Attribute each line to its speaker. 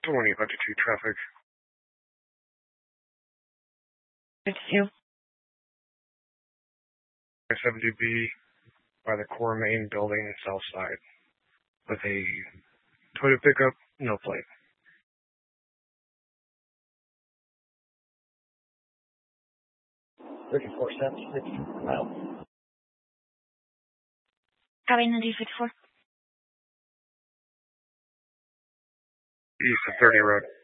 Speaker 1: 2052 traffic.
Speaker 2: 52.
Speaker 1: 70B by the core main building south side with a Toyota pickup, no plate.
Speaker 3: 34 cents, 60 miles.
Speaker 2: Copy 954.
Speaker 1: East of 30 Road.